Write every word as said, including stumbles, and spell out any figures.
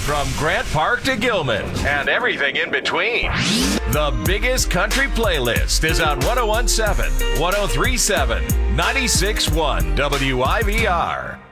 From Grant Park to Gilman and everything in between. The biggest country playlist is on one oh one point seven, one oh three point seven, ninety-six point one W I V R.